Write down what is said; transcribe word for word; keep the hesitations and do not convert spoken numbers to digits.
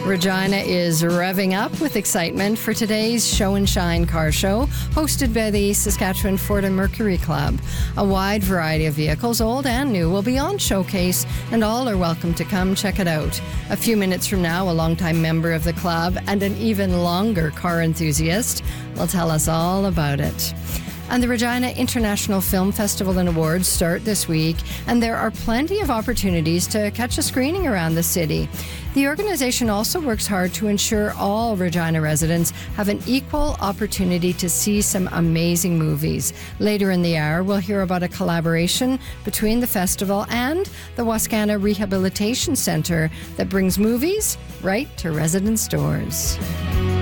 Regina is revving up with excitement for today's Show and Shine car show, hosted by the Saskatchewan Ford and Mercury Club. A wide variety of vehicles, old and new, will be on showcase, and all are welcome to come check it out. A few minutes from now, a longtime member of the club and an even longer car enthusiast will tell us all about it. And the Regina International Film Festival and Awards start this week, and there are plenty of opportunities to catch a screening around the city. The organization also works hard to ensure all Regina residents have an equal opportunity to see some amazing movies. Later in the hour, we'll hear about a collaboration between the festival and the Wascana Rehabilitation Centre that brings movies right to residents' doors.